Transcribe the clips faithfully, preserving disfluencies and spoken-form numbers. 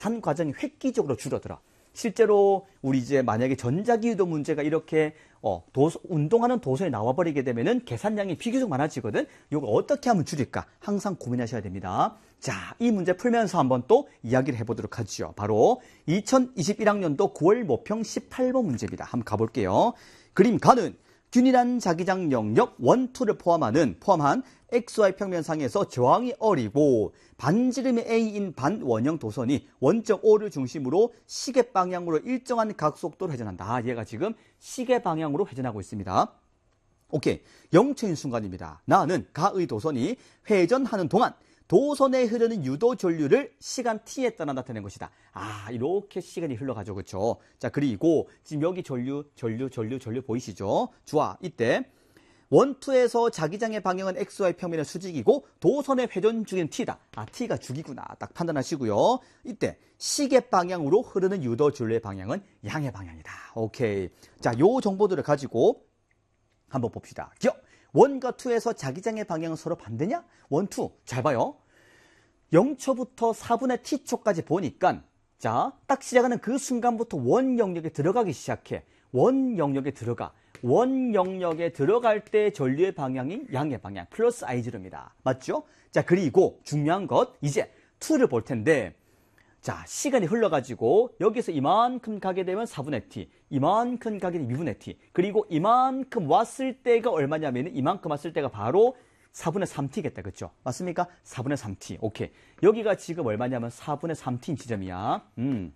단 과정이 획기적으로 줄어들어. 실제로 우리 이제 만약에 전자기유도 문제가 이렇게 어, 도서, 운동하는 도서에 나와버리게 되면은 계산량이 비교적 많아지거든. 이거 어떻게 하면 줄일까? 항상 고민하셔야 됩니다. 자, 이 문제 풀면서 한번 또 이야기를 해보도록 하죠. 바로 이천이십일 학년도 구월 모평 십팔 번 문제입니다. 한번 가볼게요. 그림 가는 균일한 자기장 영역 일, 이를 포함하는 포함한 엑스와이 평면상에서 저항이 어리고 반지름이 A인 반원형 도선이 원점 O를 중심으로 시계 방향으로 일정한 각속도로 회전한다. 아, 얘가 지금 시계 방향으로 회전하고 있습니다. 오케이. 영초인 순간입니다. 나는 가의 도선이 회전하는 동안 도선에 흐르는 유도 전류를 시간 t에 따라 나타낸 것이다. 아, 이렇게 시간이 흘러가죠. 그렇죠? 자, 그리고 지금 여기 전류, 전류, 전류, 전류 보이시죠? 좋아. 이때 일, 이에서 자기장의 방향은 엑스와이 평면의 수직이고 도선의 회전 주기는 t다. 아, t가 주기구나. 딱 판단하시고요. 이때 시계 방향으로 흐르는 유도 전류의 방향은 양의 방향이다. 오케이. 자, 요 정보들을 가지고 한번 봅시다. 기억! 일과 이에서 자기장의 방향은 서로 반대냐? 일, 이. 잘 봐요. 영 초부터 사분의 t초까지 보니까 자, 딱 시작하는 그 순간부터 원 영역에 들어가기 시작해. 원 영역에 들어가. 원 영역에 들어갈 때 전류의 방향이 양의 방향 플러스 아이지로입니다. 맞죠? 자, 그리고 중요한 것 이제 이를 볼 텐데 자, 시간이 흘러가지고 여기서 이만큼 가게 되면 사분의 t, 이만큼 가게 되면 이분의 t, 그리고 이만큼 왔을 때가 얼마냐면 이만큼 왔을 때가 바로 사분의 삼 t겠다. 그렇죠? 맞습니까? 사분의 삼 t. 오케이. 여기가 지금 얼마냐면 사분의 삼 t인 지점이야. 음.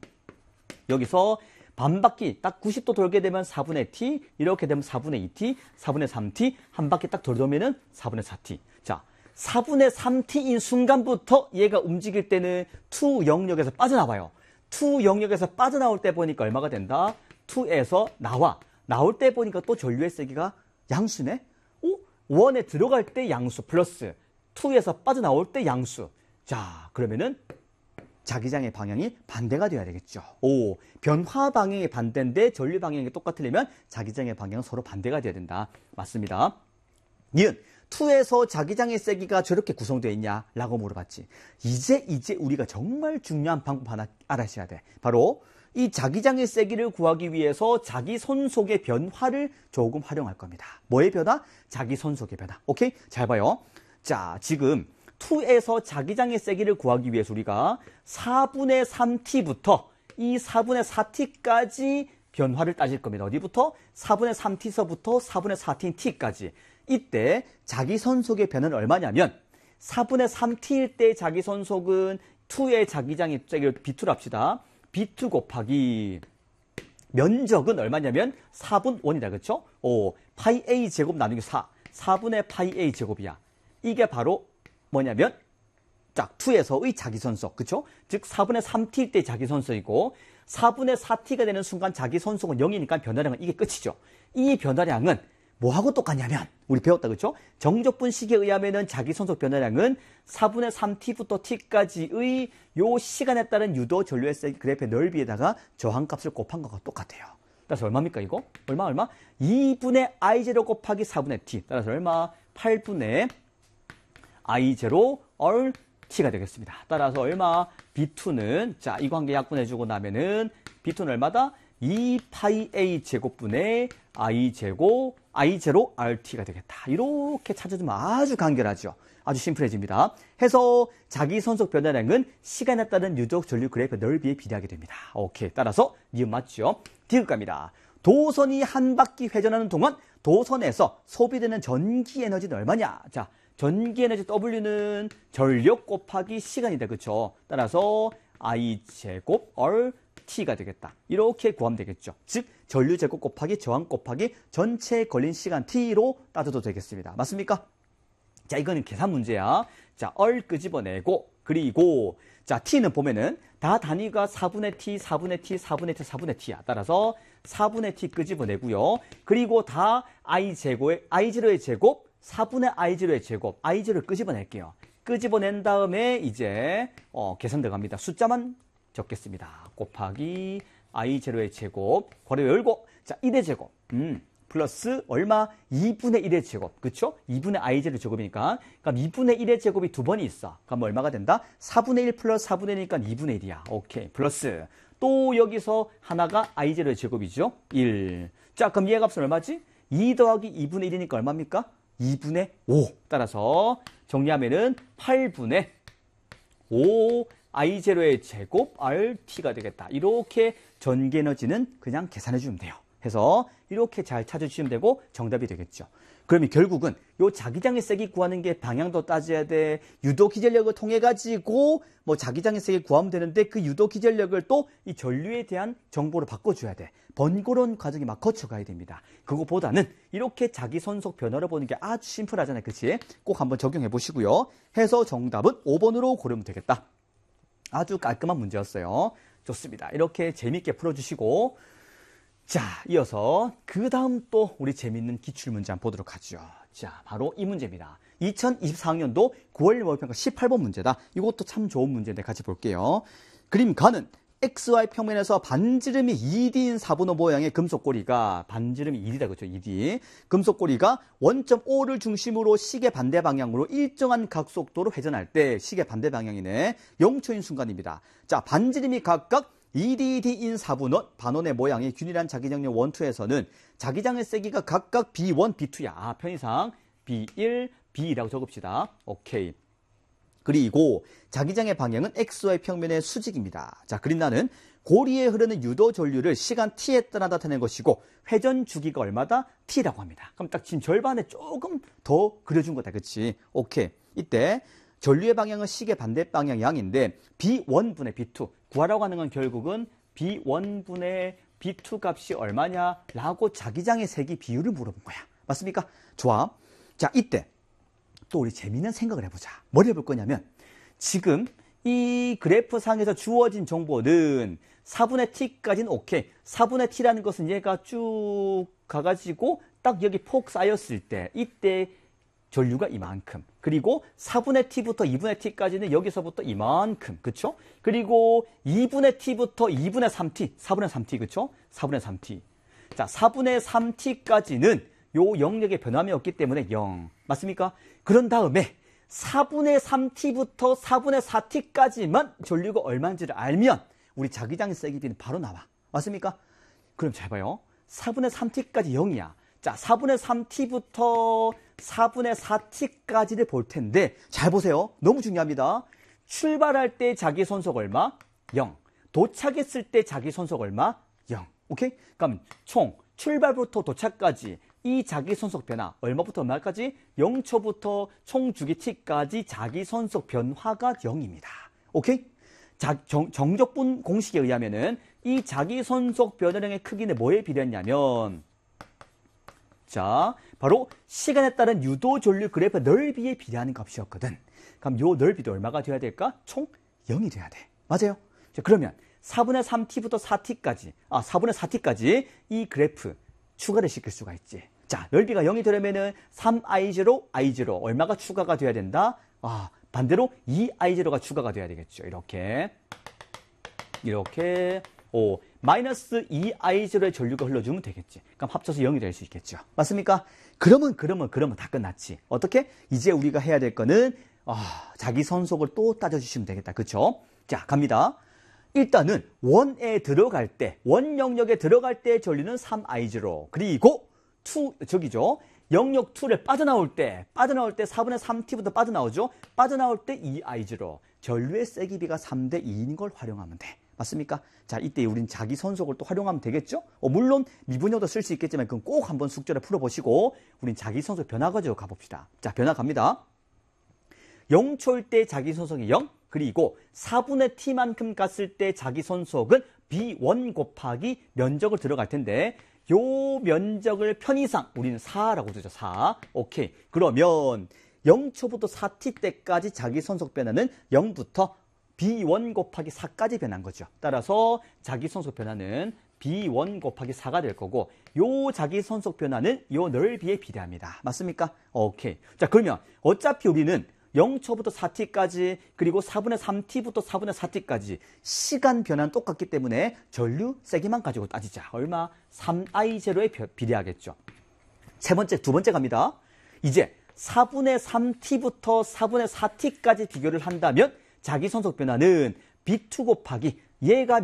여기서 반바퀴 딱 구십 도 돌게 되면 사분의 t, 이렇게 되면 사분의 이 t, 사분의 삼 t, 한 바퀴 딱 돌면은 사분의 사 t. 자, 사분의 삼 t인 순간부터 얘가 움직일 때는 이 영역에서 빠져나와요. 이 영역에서 빠져나올 때 보니까 얼마가 된다? 이에서 나와. 나올 때 보니까 또 전류의 세기가 양수네? 오? 일에 들어갈 때 양수 플러스 이에서 빠져나올 때 양수. 자, 그러면은 자기장의 방향이 반대가 되어야 되겠죠. 오, 변화 방향이 반대인데 전류 방향이 똑같으려면 자기장의 방향은 서로 반대가 되어야 된다. 맞습니다. 니은, 이에서 자기장의 세기가 저렇게 구성되어 있냐라고 물어봤지. 이제 이제 우리가 정말 중요한 방법 하나 알아셔야 돼. 바로 이 자기장의 세기를 구하기 위해서 자기 손속의 변화를 조금 활용할 겁니다. 뭐의 변화? 자기 손속의 변화. 오케이? 잘 봐요. 자, 지금 이에서 자기장의 세기를 구하기 위해서 우리가 사분의 삼 t부터 이 사분의 사 t까지 변화를 따질 겁니다. 어디부터? 사분의 삼 t서부터 사분의 사 t인 t까지. 이때 자기 손속의 변화는 얼마냐면 사분의 삼 t일 때 자기 손속은 이의 자기장의 세기를 비 투로 합시다. 비 투 곱하기 면적은 얼마냐면 사분 일이다. 그렇죠? 오, 파이 a 제곱 나누기 사. 사분의 파이 a 제곱이야. 이게 바로 뭐냐면 짝 이에서의 자기선속. 그렇죠? 즉 사분의 삼 t일 때 자기선속이고 사분의 사 t가 되는 순간 자기선속은 영이니까 변화량은 이게 끝이죠. 이 변화량은 뭐하고 똑같냐면 우리 배웠다. 그렇죠? 정적분식에 의하면은 자기선속 변화량은 사분의 삼 t부터 t까지의 요 시간에 따른 유도 전류의 세기 그래프의 넓이에다가 저항값을 곱한 것과 똑같아요. 따라서 얼마입니까 이거? 얼마 얼마? 이분의 아이 제로 곱하기 사분의 t. 따라서 얼마? 팔분의 아이 제로 얼 t가 되겠습니다. 따라서 얼마? 비 투는 자, 이 관계 약분해주고 나면은 비 투는 얼마다? 이 파이 a 제곱분의 i 제곱 i 제로 알티가 되겠다. 이렇게 찾아주면 아주 간결하죠. 아주 심플해집니다. 해서 자기 선속 변화량은 시간에 따른 유적 전류 그래프 넓이에 비례하게 됩니다. 오케이. 따라서 니은 맞죠? 디귿 갑니다. 도선이 한 바퀴 회전하는 동안 도선에서 소비되는 전기 에너지는 얼마냐? 자, 전기 에너지 W는 전력 곱하기 시간이다. 그렇죠? 따라서 I 제곱 얼 T가 되겠다. 이렇게 구하면 되겠죠. 즉 전류 제곱 곱하기 저항 곱하기 전체에 걸린 시간 T로 따져도 되겠습니다. 맞습니까? 자, 이거는 계산 문제야. 자, 얼 끄집어내고 그리고 자, T는 보면은 다 단위가 사분의 T, 사분의 T, 사분의 T, 사분의 T야. 따라서 사분의 T 끄집어내고요. 그리고 다 I 제곱의 I 제로의 제곱, 사분의 I 제로의 제곱, I 제로를 끄집어낼게요. 끄집어낸 다음에 이제 어, 계산 들어갑니다. 숫자만 적겠습니다. 곱하기 I 제로의 제곱, 괄호 열고, 자, 일의 제곱, 음, 플러스 얼마? 이분의 일의 제곱. 그쵸? 이분의 아이제로 제곱이니까. 그럼 이분의 일의 제곱이 두 번이 있어. 그럼 얼마가 된다? 사분의 일 플러스 사분의 일이니까 이분의 일이야. 오케이. 플러스. 또 여기서 하나가 아이제로의 제곱이죠. 일. 자, 그럼 얘 값은 얼마지? 이 더하기 이분의 일이니까 얼마입니까? 이분의 오. 따라서 정리하면은 팔분의 오 아이제로의 제곱 알티가 되겠다. 이렇게 전기에너지는 그냥 계산해 주면 돼요. 해서 이렇게 잘 찾아주시면 되고 정답이 되겠죠. 그러면 결국은 요 자기장의 세기 구하는 게 방향도 따져야 돼. 유도 기전력을 통해 가지고 뭐 자기장의 세기 구하면 되는데 그 유도 기전력을 또 이 전류에 대한 정보로 바꿔줘야 돼. 번거로운 과정이 막 거쳐가야 됩니다. 그거보다는 이렇게 자기 선속 변화를 보는 게 아주 심플하잖아요. 그치? 꼭 한번 적용해 보시고요. 해서 정답은 오 번으로 고르면 되겠다. 아주 깔끔한 문제였어요. 좋습니다. 이렇게 재밌게 풀어주시고 자, 이어서 그 다음 또 우리 재밌는 기출문제 한번 보도록 하죠. 자, 바로 이 문제입니다. 이천이십사 학년도 구월 모의평가 십팔 번 문제다. 이것도 참 좋은 문제인데 같이 볼게요. 그림 가는 엑스와이 평면에서 반지름이 이 디인 사분호 모양의 금속고리가 반지름이 일 디다 그렇죠? 이 디. 금속고리가 원 점 오를 중심으로 시계 반대 방향으로 일정한 각속도로 회전할 때 시계 반대 방향이네. 영 초인 순간입니다. 자, 반지름이 각각 이 디 디인 사분원, 반원의 모양이 균일한 자기장력 일, 이에서는 자기장의 세기가 각각 비 원, 비 투야. 아, 편의상 비 일, 비 이라고 적읍시다. 오케이. 그리고 자기장의 방향은 엑스와이 평면의 수직입니다. 자, 그린나는 고리에 흐르는 유도 전류를 시간 t에 따라 나타낸 것이고 회전 주기가 얼마다? t라고 합니다. 그럼 딱 지금 절반에 조금 더 그려준 거다. 그치? 오케이. 이때 전류의 방향은 시계 반대 방향 양인데 비 원분의 비 투 구하라고 하는 건 결국은 비 원분의 비 투 값이 얼마냐라고 자기장의 세기 비율을 물어본 거야. 맞습니까? 좋아. 자, 이때 또 우리 재미있는 생각을 해보자. 뭘 해볼 거냐면 지금 이 그래프 상에서 주어진 정보는 사분의 t까지는 오케이. 사분의 t라는 것은 얘가 쭉 가가지고 딱 여기 폭 쌓였을 때 이때 전류가 이만큼. 그리고 사분의 t부터 이분의 t까지는 여기서부터 이만큼. 그쵸? 그리고 이분의 t부터 이분의 삼 티. 사분의 삼 티. 그쵸? 사분의 삼 티. 자, 사분의 삼 티까지는 요 영역의 변함이 없기 때문에 영. 맞습니까? 그런 다음에 사분의 삼 티부터 사분의 사 티까지만 전류가 얼마인지를 알면 우리 자기장의 세기비는 바로 나와. 맞습니까? 그럼 잘 봐요. 사분의 삼 티까지 영이야. 자, 사분의 삼 티부터 사분의 사 티까지를 볼 텐데 잘 보세요. 너무 중요합니다. 출발할 때 자기 선속 얼마? 영. 도착했을 때 자기 선속 얼마? 영. 오케이? 그럼 총 출발부터 도착까지 이 자기 선속 변화 얼마부터 얼마까지? 영 초부터 총 주기 t까지 자기 선속 변화가 영입니다. 오케이? 자, 정, 정적분 공식에 의하면은 이 자기 선속 변화량의 크기는 뭐에 비례했냐면 자, 바로 시간에 따른 유도 전류 그래프 넓이에 비례하는 값이었거든. 그럼 요 넓이도 얼마가 돼야 될까? 총 영이 돼야 돼. 맞아요? 자, 그러면 사분의 삼 티부터 사 티까지, 아, 사분의 사 티까지 이 그래프 추가를 시킬 수가 있지. 자, 넓이가 영이 되려면은 삼 아이 제로, 아이 제로 얼마가 추가가 돼야 된다? 아, 반대로 이 아이 제로가 추가가 돼야 되겠죠. 이렇게. 이렇게. 오, 마이너스 이 아이 제로의 전류가 흘러주면 되겠지. 그럼 합쳐서 영이 될 수 있겠죠. 맞습니까? 그러면, 그러면, 그러면 다 끝났지. 어떻게? 이제 우리가 해야 될 거는, 아, 자기 선속을 또 따져주시면 되겠다. 그쵸? 자, 갑니다. 일단은, 원에 들어갈 때, 원 영역에 들어갈 때 전류는 삼 아이 제로. 그리고, 이, 저기죠. 영역 이를 빠져나올 때, 빠져나올 때 사분의 삼 티부터 빠져나오죠. 빠져나올 때 이 아이 제로. 전류의 세기비가 삼 대 이인 걸 활용하면 돼. 맞습니까? 자, 이때 우린 자기 선속을 또 활용하면 되겠죠? 어, 물론 미분형도 쓸 수 있겠지만 그건 꼭 한번 숙제를 풀어보시고 우린 자기 선속 변화 가지고 가봅시다. 자, 변화 갑니다. 영 초일 때 자기 선속이 영, 그리고 사분의 t만큼 갔을 때 자기 선속은 비 원 곱하기 면적을 들어갈 텐데 요 면적을 편의상 우리는 사라고 두죠. 사. 오케이. 그러면 영 초부터 사 티 때까지 자기 선속 변화는 영부터 비 원 곱하기 사까지 변한 거죠. 따라서 자기 선속 변화는 비 원 곱하기 사가 될 거고 요 자기 선속 변화는 요 넓이에 비례합니다. 맞습니까? 오케이. 자, 그러면 어차피 우리는 영 초부터 사 티까지 그리고 사분의 삼 티부터 사분의 사 티까지 시간 변화는 똑같기 때문에 전류 세기만 가지고 따지자. 얼마? 삼 아이 제로에 비례하겠죠. 세 번째, 두 번째 갑니다. 이제 사분의 삼 티부터 사분의 사 티까지 비교를 한다면 자기 선속 변화는 비 투 곱하기 얘가